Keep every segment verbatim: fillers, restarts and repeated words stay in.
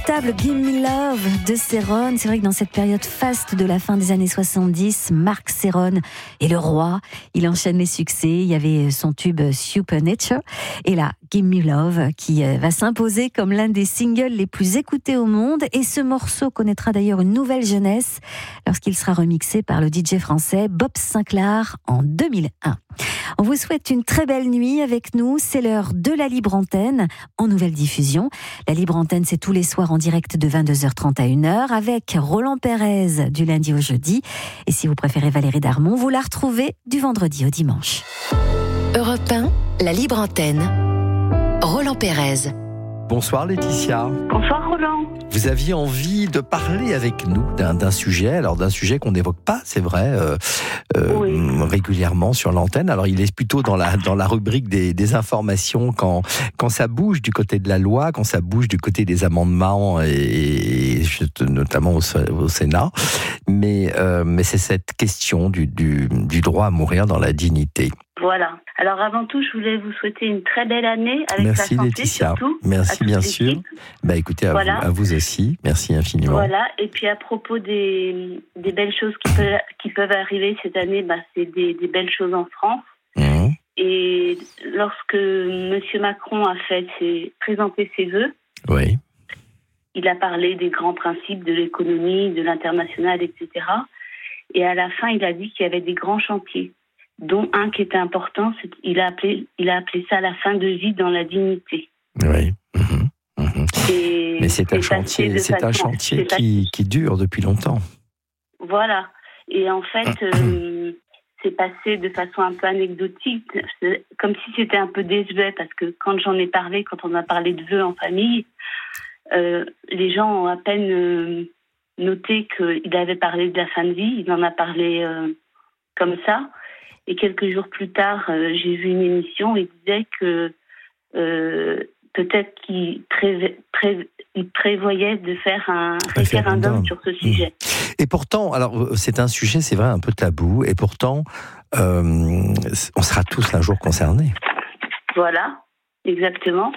Indémodable Give Me Love de Céron. C'est vrai que dans cette période faste de la fin des années soixante-dix, Marc Céron est le roi. Il enchaîne les succès. Il y avait son tube Supernature. Et là, Give Me Love qui va s'imposer comme l'un des singles les plus écoutés au monde. Et ce morceau connaîtra d'ailleurs une nouvelle jeunesse lorsqu'il sera remixé par le D J français Bob Sinclair en deux mille un. On vous souhaite une très belle nuit avec nous. C'est l'heure de la Libre Antenne en nouvelle diffusion. La Libre Antenne, c'est tous les soirs en direct de vingt-deux heures trente à une heure avec Roland Pérez du lundi au jeudi. Et si vous préférez Valérie Darmon, vous la retrouvez du vendredi au dimanche. Europe un, la Libre Antenne. Roland Pérez. Bonsoir Laetitia. Bonsoir Roland. Vous aviez envie de parler avec nous d'un, d'un sujet, alors d'un sujet qu'on n'évoque pas, c'est vrai, euh, euh, oui. régulièrement sur l'antenne. Alors il est plutôt dans la dans la rubrique des, des informations quand quand ça bouge du côté de la loi, quand ça bouge du côté des amendements et, et notamment au, au Sénat. Mais euh, mais c'est cette question du, du du droit à mourir dans la dignité. Voilà. Alors avant tout, je voulais vous souhaiter une très belle année avec Merci, la santé Laetitia. surtout. Merci bien sûr. Bah écoutez, à, voilà. vous, à vous aussi. Merci infiniment. Voilà. Et puis à propos des, des belles choses qui peuvent, qui peuvent arriver cette année, bah, c'est des, des belles choses en France. Mmh. Et lorsque M. Macron a fait ses, présenté ses vœux, oui. il a parlé des grands principes de l'économie, de l'international, et cetera. Et à la fin, il a dit qu'il y avait des grands chantiers, dont un qui était important, c'est qu'il a appelé, il a appelé ça la fin de vie dans la dignité. Oui. Mmh. Mmh. Et mais c'est un chantier, c'est façon, un chantier c'est qui, qui dure depuis longtemps. Voilà. Et en fait, euh, c'est passé de façon un peu anecdotique, comme si c'était un peu désuet, parce que quand j'en ai parlé, quand on a parlé de vœux en famille, euh, les gens ont à peine euh, noté qu'il avait parlé de la fin de vie. Il en a parlé euh, comme ça. Et quelques jours plus tard, euh, j'ai vu une émission où il disait que euh, peut-être qu'il pré- pré- il prévoyait de faire un référendum, référendum sur ce sujet. Et pourtant, alors c'est un sujet, c'est vrai, un peu tabou, et pourtant, euh, on sera tous un jour concernés. Voilà, exactement.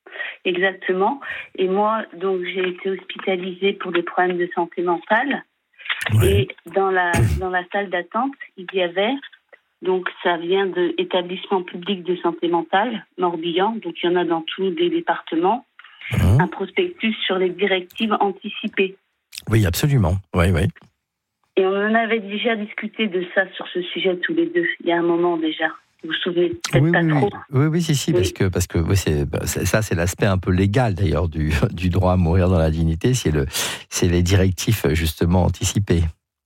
Exactement. Et moi, donc, j'ai été hospitalisée pour des problèmes de santé mentale. Ouais. Et dans la, dans la salle d'attente, il y avait... Donc, ça vient de l'établissement public de santé mentale, Morbihan, donc il y en a dans tous les départements, mmh. un prospectus sur les directives anticipées. Oui, absolument, oui, oui. Et on en avait déjà discuté de ça sur ce sujet tous les deux, il y a un moment déjà. Vous vous souvenez peut-être oui, pas oui, trop. Oui, oui, si, si, oui. parce que, parce que oui, c'est, ça, c'est l'aspect un peu légal d'ailleurs du, du droit à mourir dans la dignité, c'est, le, c'est les directives justement anticipées.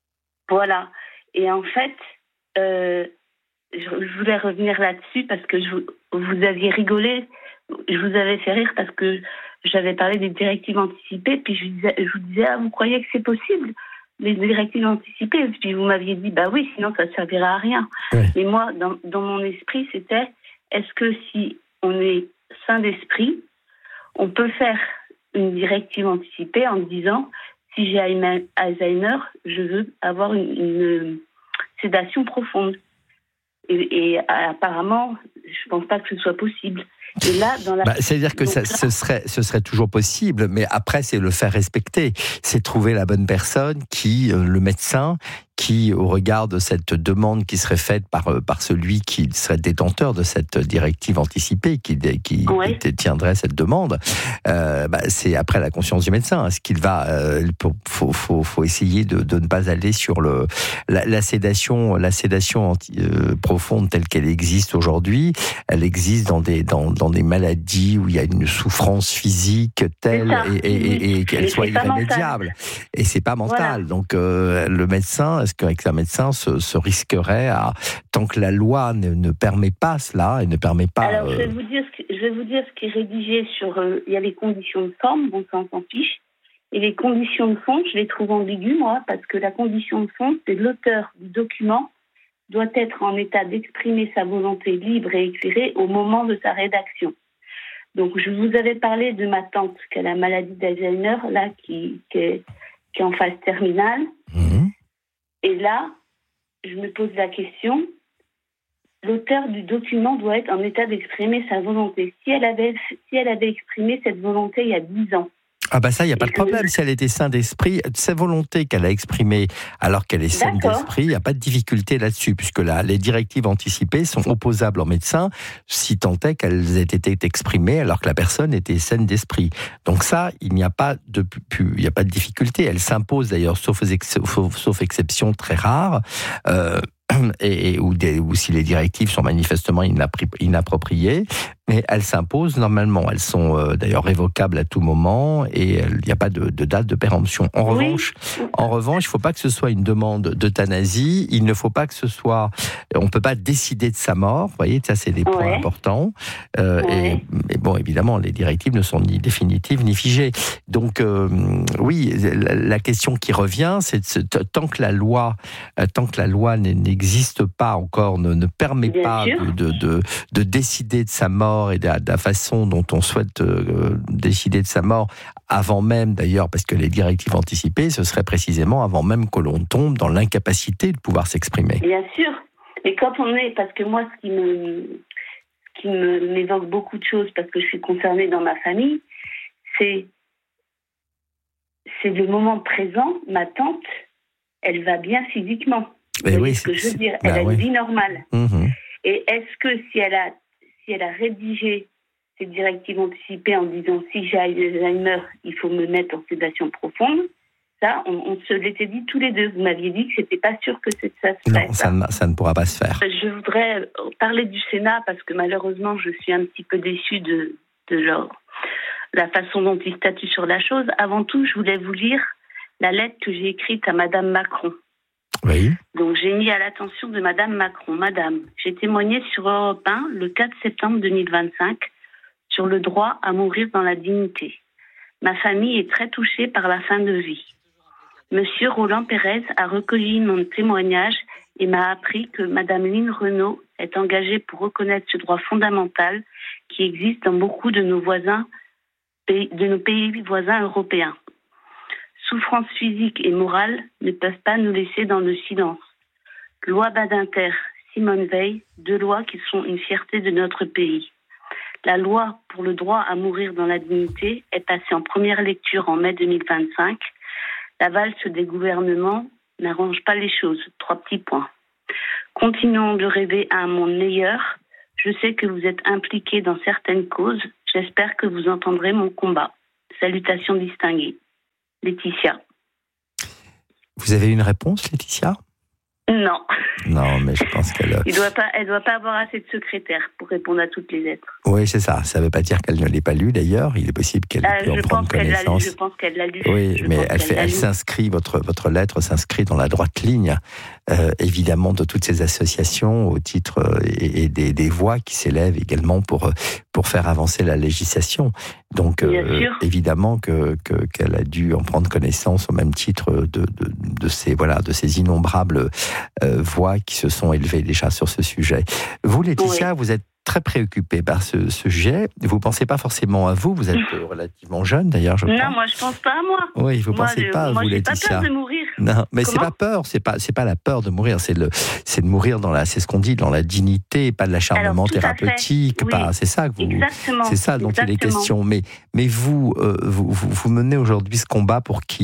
Voilà, et en fait... Euh, je voulais revenir là-dessus parce que je, vous aviez rigolé, je vous avais fait rire parce que j'avais parlé des directives anticipées, puis je vous disais, je vous disais ah, vous croyez que c'est possible, les directives anticipées? Puis vous m'aviez dit, bah oui, sinon ça ne servira à rien. Oui. Mais moi, dans, dans mon esprit, c'était, est-ce que si on est sain d'esprit, on peut faire une directive anticipée en disant, si j'ai Alzheimer, je veux avoir une, une sédation profonde. Et, et apparemment, je ne pense pas que ce soit possible. Et là, dans la... bah, c'est-à-dire que ça, ce, serait, ce serait toujours possible, mais après, c'est le faire respecter. C'est trouver la bonne personne qui, euh, le médecin, qui, au regard de cette demande qui serait faite par, par celui qui serait détenteur de cette directive anticipée, qui, qui ouais. tiendrait cette demande, euh, bah, c'est après la conscience du médecin. Est-ce qu'il va, euh, faut, faut, faut essayer de, de ne pas aller sur le, la, la sédation, la sédation anti, euh, profonde telle qu'elle existe aujourd'hui. Elle existe dans des, dans, dans des maladies où il y a une souffrance physique telle et, et, et, et qu'elle Mais soit irrémédiable. Et c'est pas mental. Voilà. Donc, euh, le médecin, est-ce qu'avec un médecin se, se risquerait à, tant que la loi ne, ne permet pas cela et ne permet pas... Alors, euh... je, vais vous dire ce que, je vais vous dire ce qui est rédigé sur... Euh, il y a les conditions de forme, bon, ça on s'en fiche. Et les conditions de fond, je les trouve ambiguës, moi, parce que la condition de fond, c'est l'auteur du document doit être en état d'exprimer sa volonté libre et éclairée au moment de sa rédaction. Donc, je vous avais parlé de ma tante qui a la maladie d'Alzheimer, là, qui, qui, est, qui est en phase terminale. Mmh. Et là, je me pose la question, l'auteur du document doit être en état d'exprimer sa volonté. Si elle avait, si elle avait exprimé cette volonté il y a dix ans, Ah bah ça, il n'y a pas de problème. Si elle était saine d'esprit, sa volonté qu'elle a exprimée alors qu'elle est saine D'accord. d'esprit, il n'y a pas de difficulté là-dessus, puisque là, les directives anticipées sont opposables en médecin si tant est qu'elles aient été exprimées alors que la personne était saine d'esprit. Donc ça, il n'y a pas de, il n'y a pas de difficulté. Elle s'impose d'ailleurs, sauf, sauf, sauf exception très rare. Euh, Et, et, ou, des, ou si les directives sont manifestement inappropriées, mais elles s'imposent normalement. Elles sont euh, d'ailleurs révocables à tout moment et il n'y a pas de, de date de péremption. En oui. revanche, en revanche, il ne faut pas que ce soit une demande d'euthanasie. Il ne faut pas que ce soit. On ne peut pas décider de sa mort. Vous voyez, ça c'est des points ouais. importants. Euh, ouais. et, et bon, évidemment, les directives ne sont ni définitives ni figées. Donc, euh, oui, la, la question qui revient, c'est de, tant que la loi, tant que la loi n'existe n'existe pas encore, ne, ne permet Bien pas de, de, de, de décider de sa mort et de, de la façon dont on souhaite euh, décider de sa mort, avant même d'ailleurs, parce que les directives anticipées, ce serait précisément avant même que l'on tombe dans l'incapacité de pouvoir s'exprimer. Bien sûr, mais quand on est, parce que moi, ce qui me, ce qui me, m'évoque beaucoup de choses, parce que je suis concernée dans ma famille, c'est, c'est le moment présent, ma tante, elle va bien physiquement. Et oui, ce que je veux dire, elle bah a oui. une vie normale. Mmh. Et est-ce que si elle a, si elle a rédigé ces directives anticipées en disant si j'ai Alzheimer, il faut me mettre en sédation profonde, ça, on, on se l'était dit tous les deux. Vous m'aviez dit que c'était pas sûr que c'est, ça se ferait. Non, ça, ça. ça ne pourra pas se faire. Je voudrais parler du Sénat parce que malheureusement, je suis un petit peu déçue de, de leur, la façon dont ils statuent sur la chose. Avant tout, je voulais vous lire la lettre que j'ai écrite à Madame Macron. Oui. Donc, j'ai mis à l'attention de Madame Macron. Madame, j'ai témoigné sur Europe un le quatre septembre deux mille vingt-cinq sur le droit à mourir dans la dignité. Ma famille est très touchée par la fin de vie. Monsieur Roland Pérez a recueilli mon témoignage et m'a appris que Madame Lynn Renault est engagée pour reconnaître ce droit fondamental qui existe dans beaucoup de nos voisins, de nos pays voisins européens. Souffrances physiques et morales ne peuvent pas nous laisser dans le silence. Loi Badinter, Simone Veil, deux lois qui sont une fierté de notre pays. La loi pour le droit à mourir dans la dignité est passée en première lecture en mai deux mille vingt-cinq. La valse des gouvernements n'arrange pas les choses. Trois petits points. Continuons de rêver à un monde meilleur. Je sais que vous êtes impliqués dans certaines causes. J'espère que vous entendrez mon combat. Salutations distinguées. Laetitia. Vous avez une réponse, Laetitia ? Non. Non, mais je pense qu'elle... Il doit pas, elle ne doit pas avoir assez de secrétaires pour répondre à toutes les lettres. Oui, c'est ça. Ça ne veut pas dire qu'elle ne l'ait pas lu, d'ailleurs. Il est possible qu'elle ait pu euh, en prendre connaissance. Lu, je pense qu'elle l'a lu. Oui, je mais elle, fait, elle s'inscrit, votre, votre lettre s'inscrit dans la droite ligne, euh, évidemment, de toutes ces associations au titre euh, et, et des, des voix qui s'élèvent également pour, pour faire avancer la législation. Donc, euh, évidemment, que, que, qu'elle a dû en prendre connaissance au même titre de, de, de, ces, voilà, de ces innombrables euh, voix qui se sont élevées déjà sur ce sujet. Vous, Laetitia, oui. vous êtes très préoccupée par ce, ce sujet. Vous ne pensez pas forcément à vous, vous êtes relativement jeune d'ailleurs, je crois. Non, moi je ne pense pas à moi. Oui, vous ne pensez je, pas à moi, vous, j'ai Laetitia. Pas peur de mourir. Non, mais Comment c'est pas peur, c'est pas, c'est pas la peur de mourir, c'est, le, c'est de mourir dans la, c'est ce qu'on dit, dans la dignité, pas de l'acharnement thérapeutique, oui. pas, c'est ça que vous, Exactement. c'est ça dont Exactement. il est question. Mais, mais vous, euh, vous, vous, vous menez aujourd'hui ce combat pour qui ?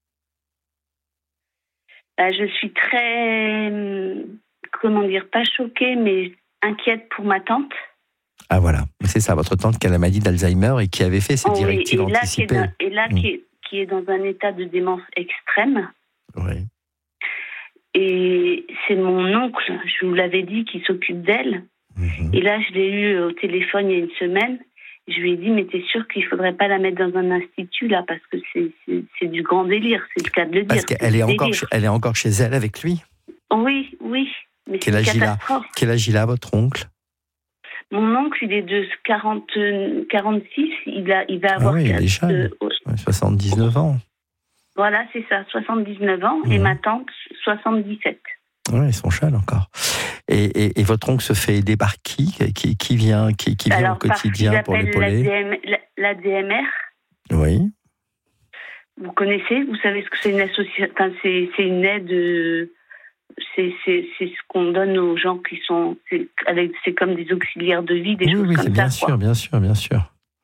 Bah, je suis très, comment dire, pas choquée, mais inquiète pour ma tante. Ah voilà, c'est ça, votre tante qui a la maladie d'Alzheimer et qui avait fait ses oh, directives oui, et là, anticipées. Qui est dans, et là, mmh. qui, est, qui est dans un état de démence extrême. Oui. Et c'est mon oncle, je vous l'avais dit, qui s'occupe d'elle. Mmh. Et là, je l'ai eu au téléphone il y a une semaine. Je lui ai dit, mais t'es sûr qu'il ne faudrait pas la mettre dans un institut, là, parce que c'est, c'est, c'est du grand délire, c'est le cas de le dire. Parce qu'elle est encore, chez, elle est encore chez elle avec lui ? Oui, oui. Mais quel, âge il a, quel âge il a, votre oncle ? Mon oncle, il est de quarante, quarante-six, il, a, il va avoir... Ah oui, il est jeune, euh, soixante-dix-neuf ans. Voilà, c'est ça, soixante-dix-neuf ans, mmh. et ma tante, soixante-dix-sept. Oui, ils sont jeunes encore. Et, et, et votre oncle se fait aider par qui qui, qui vient, qui, qui vient Alors, au quotidien pour l'épauler ? L'A D M R. Oui. Vous connaissez ? Vous savez ce que c'est une association ? Enfin, c'est, c'est une aide... Euh, c'est, c'est, c'est ce qu'on donne aux gens qui sont... C'est, avec, c'est comme des auxiliaires de vie, des oui, choses oui, comme c'est ça. Bien quoi. sûr, bien sûr, bien sûr.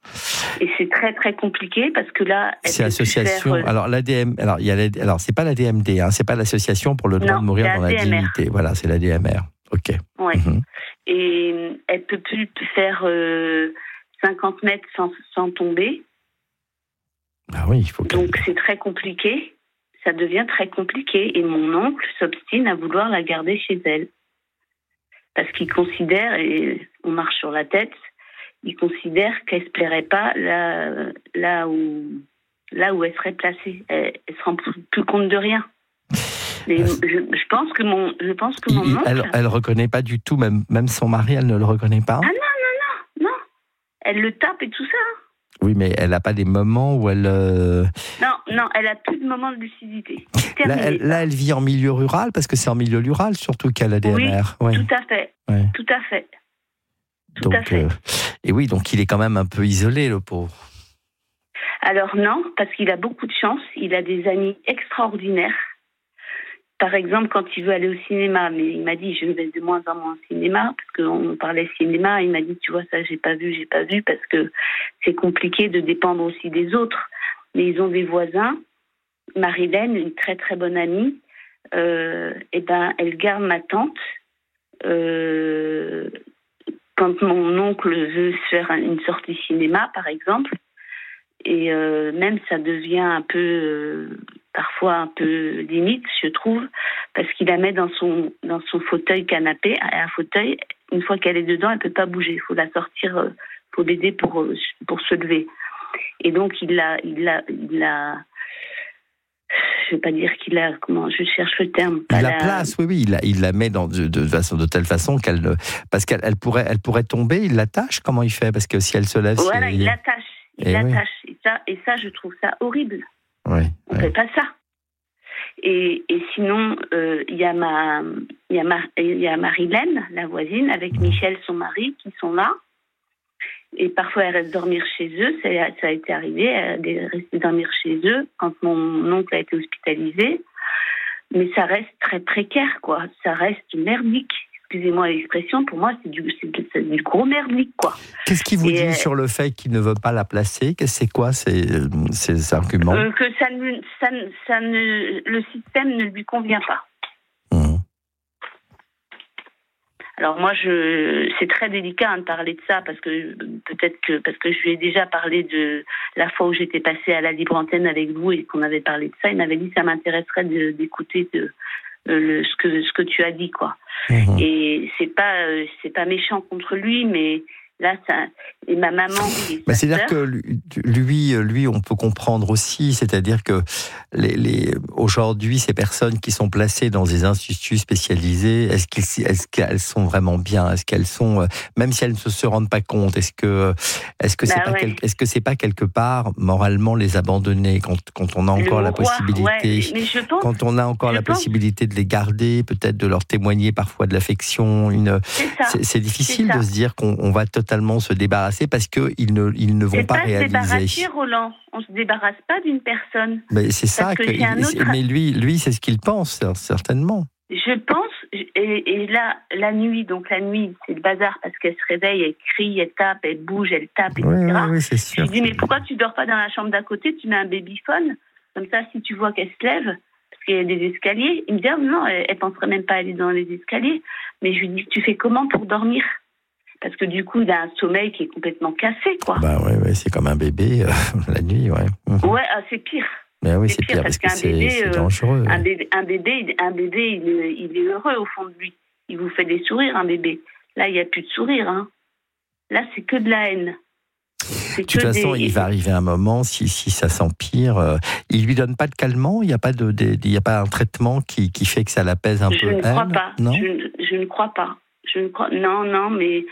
Et c'est très très compliqué parce que là, elle c'est l'association. Faire, euh... Alors l'A D M, alors il y a l'A D, alors c'est pas l'A D M D, hein, c'est pas l'association pour le droit non, de mourir dans la D M R. dignité. Voilà, c'est l'A D M R. Ok. Ouais. Mm-hmm. Et elle peut plus faire euh, cinquante mètres sans, sans tomber. Ah oui, il faut. Donc c'est très compliqué. Ça devient très compliqué. Et mon oncle s'obstine à vouloir la garder chez elle. Parce qu'il considère, et on marche sur la tête, il considère qu'elle ne se plairait pas là, là, où, là où elle serait placée. Elle ne se rend plus compte de rien. Mais euh, je, je pense que mon, je pense que mon il, oncle... Elle ne reconnaît pas du tout, même, même son mari, elle ne le reconnaît pas. Ah non, non, non, non. Elle le tape et tout ça. Oui, mais elle n'a pas des moments où elle... Euh... Non, non, elle n'a plus de moments de lucidité. Là elle, là, elle vit en milieu rural, parce que c'est en milieu rural surtout qu'elle a des oui, D M R. Oui, tout à fait. Ouais. Tout à fait. Tout donc, à fait. Euh, et oui, donc il est quand même un peu isolé, le pauvre. Alors non, parce qu'il a beaucoup de chance. Il a des amis extraordinaires. Par exemple, quand il veut aller au cinéma, mais il m'a dit, je vais de moins en moins au cinéma, parce qu'on parlait cinéma, il m'a dit, tu vois, ça, j'ai pas vu, j'ai pas vu, parce que c'est compliqué de dépendre aussi des autres. Mais ils ont des voisins. Marilène, une très très bonne amie, euh, et ben, elle garde ma tante. Euh, quand mon oncle veut faire une sortie cinéma, par exemple, et euh, même ça devient un peu... Euh, parfois un peu limite, je trouve, parce qu'il la met dans son, dans son fauteuil canapé, un fauteuil, une fois qu'elle est dedans, elle ne peut pas bouger, il faut la sortir, il faut l'aider pour, pour se lever. Et donc, il l'a, il l'a, il l'a, je ne vais pas dire qu'il a, comment, je cherche le terme. Il la la place, oui, oui, il la, il la met dans, de, de, façon, de telle façon qu'elle, parce qu'elle elle pourrait, elle pourrait tomber, il l'attache, comment il fait? Parce que si elle se lève... Voilà, c'est... il l'attache, il et l'attache, oui. et, ça, et ça, je trouve ça horrible. Oui, on ne oui. fait pas ça. Et, et sinon, il euh, y a ma, il y a ma, il y a Marilène, la voisine, avec Michel, son mari, qui sont là. Et parfois, elle reste dormir chez eux. Ça, ça a été arrivé, elle est restée dormir chez eux quand mon oncle a été hospitalisé. Mais ça reste très précaire, quoi. Ça reste merdique. Excusez-moi l'expression, pour moi, c'est du, c'est, c'est du gros merdique, quoi. Qu'est-ce qu'il vous et dit euh, sur le fait qu'il ne veut pas la placer? C'est quoi ces, ces arguments? euh, Que ça ne, ça, ça ne, le système ne lui convient pas. Mmh. Alors moi, je, c'est très délicat hein, de parler de ça, parce que peut-être que, parce que je lui ai déjà parlé de la fois où j'étais passée à la libre antenne avec vous et qu'on avait parlé de ça. Il m'avait dit que ça m'intéresserait de, d'écouter de, Le, ce que ce que tu as dit, quoi. Mmh. Et c'est pas euh, c'est pas méchant contre lui, mais là ça et ma maman bah, c'est à dire que lui lui on peut comprendre aussi, c'est-à-dire que les, les aujourd'hui ces personnes qui sont placées dans des instituts spécialisés, est-ce qu'ils est-ce qu'elles sont vraiment bien, est-ce qu'elles sont même si elles ne se rendent pas compte, est-ce que est-ce que c'est bah, pas ouais. quel, est-ce que c'est pas quelque part moralement les abandonner quand quand on a encore Le la roi, possibilité ouais, mais je pense, quand on a encore la pense. possibilité de les garder, peut-être de leur témoigner parfois de l'affection, une c'est, ça. c'est, c'est difficile c'est de se dire qu'on on va totalement se débarrasser parce que ils ne ils ne vont c'est pas, pas réaliser. Se débarrasser, Roland. On se débarrasse pas d'une personne. Mais c'est ça que, que, que il, autre... mais lui lui c'est ce qu'il pense certainement. Je pense et, et là la nuit donc la nuit c'est le bazar parce qu'elle se réveille, elle crie, elle tape, elle bouge, elle tape, et cetera. Oui, oui, oui, c'est sûr. Je lui dis mais pourquoi tu dors pas dans la chambre d'à côté, tu mets un babyphone comme ça si tu vois qu'elle se lève. Parce qu'il y a des escaliers. Il me dit ah, non, elle, elle penserait même pas aller dans les escaliers. Mais je lui dis tu fais comment pour dormir? Parce que du coup, il a un sommeil qui est complètement cassé, quoi. Bah ouais, ouais, c'est comme un bébé euh, la nuit, ouais. Mmh. Ouais, ah, c'est pire. Mais oui, c'est, c'est pire, pire parce, parce que qu'un c'est, bébé, c'est euh, dangereux. Un ouais. bébé, un bébé, un bébé, il, il est heureux au fond de lui. Il vous fait des sourires, un bébé. Là, il n'y a plus de sourire. Hein. Là, c'est que de la haine. De toute façon, des... il va arriver un moment, si, si ça s'empire, euh, il lui donne pas de calmant, il n'y a pas de, de, il y a pas un traitement qui, qui fait que ça l'apaise un je peu. Ne crois elle, pas. Non, je, je ne crois pas. Je ne crois. Non, non, mais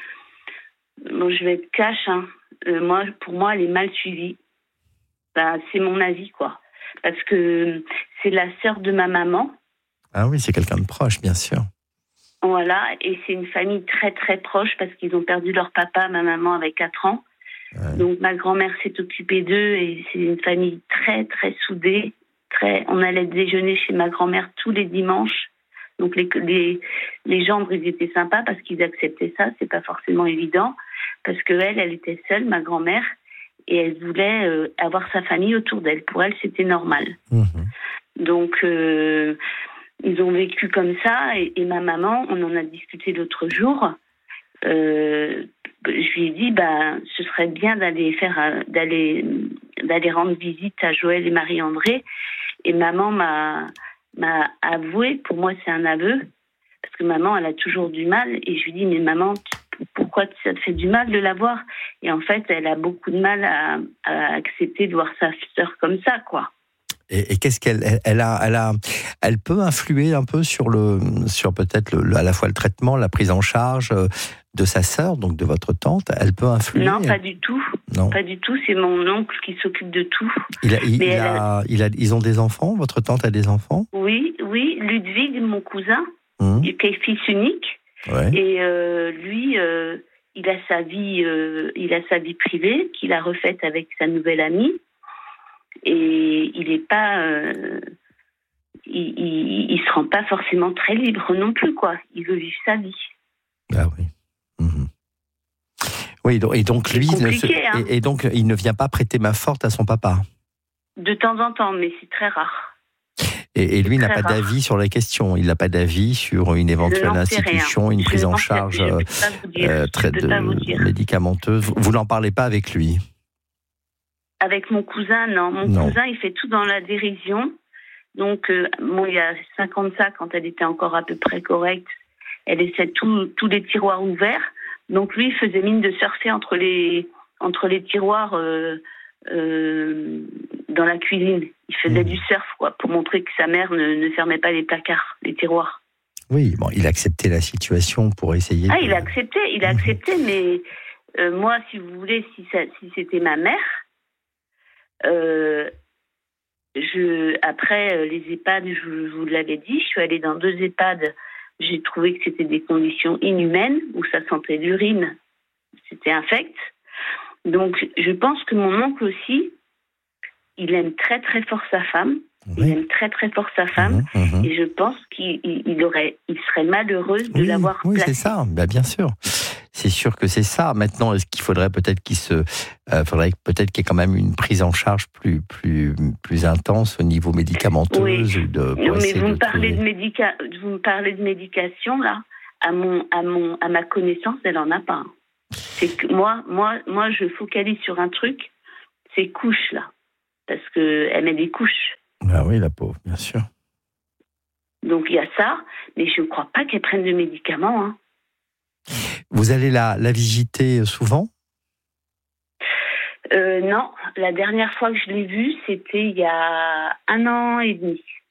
bon, je vais être cash. Hein. Euh, moi, pour moi, elle est mal suivie. Ben, c'est mon avis, quoi. Parce que c'est la sœur de ma maman. Ah oui, c'est quelqu'un de proche, bien sûr. Voilà, et c'est une famille très très proche parce qu'ils ont perdu leur papa, ma maman avait quatre ans. Ouais. Donc ma grand-mère s'est occupée d'eux et c'est une famille très très soudée. Très, on allait déjeuner chez ma grand-mère tous les dimanches. Donc les, les, les gendres, ils étaient sympas parce qu'ils acceptaient ça, c'est pas forcément évident. Parce qu'elle, elle était seule, ma grand-mère. et elle voulait euh, avoir sa famille autour d'elle. Pour elle, c'était normal. Mmh. Donc, euh, ils ont vécu comme ça, et, et ma maman, on en a discuté l'autre jour. Euh, je lui ai dit, bah, ce serait bien d'aller faire, d'aller, d'aller rendre visite à Joël et Marie-André. Et maman m'a, m'a avoué, pour moi c'est un aveu, parce que maman, elle a toujours du mal. Et je lui dis, mais maman, pourquoi ça te fait du mal de la voir? Et en fait, elle a beaucoup de mal à, à accepter de voir sa sœur comme ça, quoi. Et, et qu'est-ce qu'elle elle, elle a, elle a, elle peut influer un peu sur le, sur peut-être le, à la fois le traitement, la prise en charge de sa sœur, donc de votre tante. Elle peut influer. Non, pas du tout. Non. Pas du tout. C'est mon oncle qui s'occupe de tout. Il a, il, il a, a, il a, ils ont des enfants. Votre tante a des enfants? Oui, oui. Ludwig, mon cousin, mmh. qui est fils unique. Ouais. Et euh, lui, euh, il a sa vie, euh, il a sa vie privée qu'il a refaite avec sa nouvelle amie. Et il est pas, euh, il, il, il se rend pas forcément très libre non plus, quoi. Il veut vivre sa vie. Ah oui. Mmh. Oui, et donc lui, c'est ne se, hein. et, et donc il ne vient pas prêter main forte à son papa. De temps en temps, mais c'est très rare. Et, et lui n'a pas rare. d'avis sur la question. Il n'a pas d'avis sur une éventuelle institution, rien. une prise en charge euh, très de, médicamenteuse. Vous, vous n'en parlez pas avec lui? Avec mon cousin, non. Mon non. cousin, il fait tout dans la dérision. Donc, euh, bon, il y a cinq ans de ça, quand elle était encore à peu près correcte, elle laissait tous les tiroirs ouverts. Donc, lui, il faisait mine de surfer entre les, entre les tiroirs euh, euh, dans la cuisine. Il faisait mmh. du surf, quoi, pour montrer que sa mère ne, ne fermait pas les placards, les tiroirs. Oui, bon, il a accepté la situation pour essayer. Ah, de... il a accepté, il a mmh. accepté, mais euh, moi, si vous voulez, si, ça, si c'était ma mère, Euh, je, après euh, les EHPAD, je, je vous l'avais dit, je suis allée dans deux EHPAD, j'ai trouvé que c'était des conditions inhumaines, où ça sentait l'urine, c'était infect. Donc je pense que mon oncle aussi, il aime très très fort sa femme, oui. il aime très très fort sa femme, mmh, mmh. et je pense qu'il il aurait, il serait malheureux de oui, l'avoir oui, placé. Oui, c'est ça, bah, bien sûr. C'est sûr que c'est ça. Maintenant, est-ce qu'il faudrait peut-être qu'il se, euh, faudrait peut-être qu'il y ait quand même une prise en charge plus, plus, plus intense au niveau médicamenteuse oui. ou de. Non, mais vous de me parlez trouver... de médica, vous me parlez de médication là. À mon, à mon, à ma connaissance, elle en a pas. C'est que moi, moi, moi, je focalise sur un truc, c'est couches là, parce que elle met des couches. Ah oui, la pauvre, bien sûr. Donc il y a ça, mais je ne crois pas qu'elle prenne de médicaments. Hein. Vous allez la, la visiter souvent? euh, Non, la dernière fois que je l'ai vue, c'était il y a un an et demi.